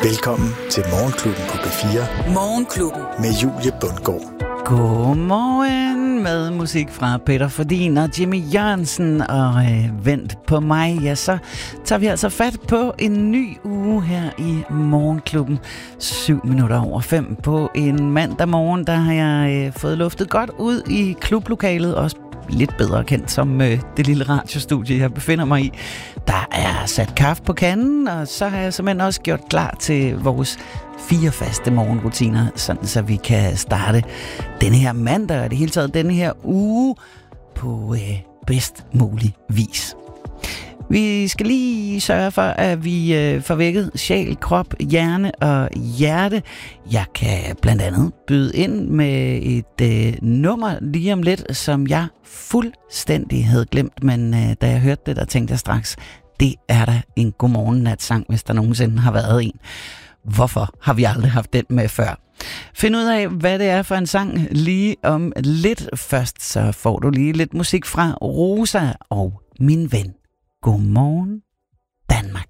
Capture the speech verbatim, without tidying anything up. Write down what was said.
Velkommen til Morgenklubben på P fire. Morgenklubben. Med Julie Bundgaard. Godmorgen med musik fra Peter Fordin og Jimmy Jørgensen. Og øh, vent på mig, ja, så tager vi altså fat på en ny uge her i Morgenklubben. Syv minutter over fem på en mandag morgen, der har jeg øh, fået luftet godt ud i klublokalet, også lidt bedre kendt som øh, det lille radiostudie, jeg befinder mig i. Der er sat kaffe på kanden, og så har jeg simpelthen også gjort klar til vores fire faste morgenrutiner, sådan så vi kan starte denne her mandag, og det hele taget denne her uge på øh, bedst mulig vis. Vi skal lige sørge for, at vi øh, får vækket sjæl, krop, hjerne og hjerte. Jeg kan blandt andet byde ind med et øh, nummer lige om lidt, som jeg fuldstændig havde glemt, men øh, da jeg hørte det, der tænkte jeg straks, det er da en godmorgen-nat-sang, hvis der nogensinde har været en. Hvorfor har vi aldrig haft den med før? Find ud af, hvad det er for en sang lige om lidt. Først så får du lige lidt musik fra Rosa og Min Ven. Godmorgen, Danmark.